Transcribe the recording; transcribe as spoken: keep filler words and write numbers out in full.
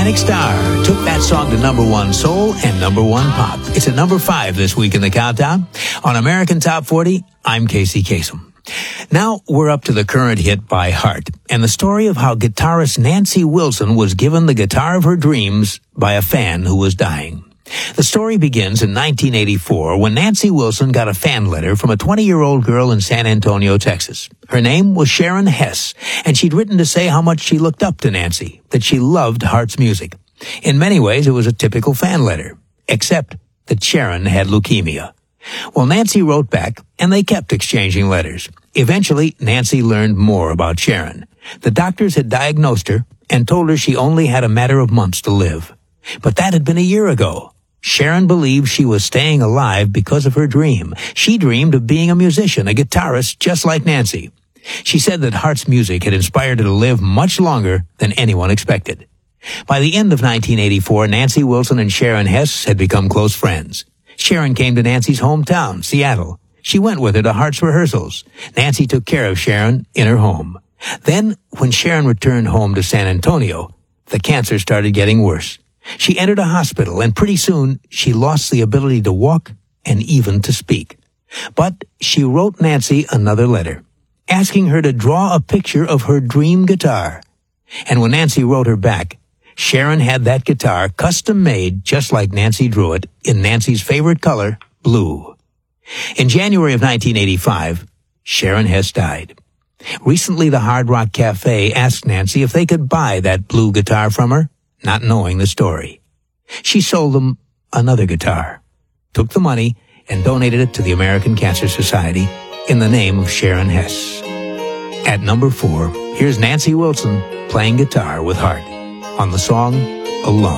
Atlantic Starr took that song to number one soul and number one pop. It's at number five this week in the countdown. On American Top forty, I'm Casey Kasem. Now we're up to the current hit by Heart, and the story of how guitarist Nancy Wilson was given the guitar of her dreams by a fan who was dying. The story begins in nineteen eighty-four when Nancy Wilson got a fan letter from a twenty-year-old girl in San Antonio, Texas. Her name was Sharon Hess, and she'd written to say how much she looked up to Nancy, that she loved Heart's music. In many ways, it was a typical fan letter, except that Sharon had leukemia. Well, Nancy wrote back, and they kept exchanging letters. Eventually, Nancy learned more about Sharon. The doctors had diagnosed her and told her she only had a matter of months to live. But that had been a year ago. Sharon believed she was staying alive because of her dream. She dreamed of being a musician, a guitarist, just like Nancy. She said that Heart's music had inspired her to live much longer than anyone expected. By the end of nineteen eighty-four, Nancy Wilson and Sharon Hess had become close friends. Sharon came to Nancy's hometown, Seattle. She went with her to Heart's rehearsals. Nancy took care of Sharon in her home. Then, when Sharon returned home to San Antonio, the cancer started getting worse. She entered a hospital, and pretty soon she lost the ability to walk and even to speak. But she wrote Nancy another letter, asking her to draw a picture of her dream guitar. And when Nancy wrote her back, Sharon had that guitar custom-made just like Nancy drew it, in Nancy's favorite color, blue. In January of nineteen eighty-five, Sharon Hess died. Recently, the Hard Rock Cafe asked Nancy if they could buy that blue guitar from her, not knowing the story. She sold them another guitar, took the money, and donated it to the American Cancer Society in the name of Sharon Hess. At number four, here's Nancy Wilson playing guitar with Heart on the song Alone.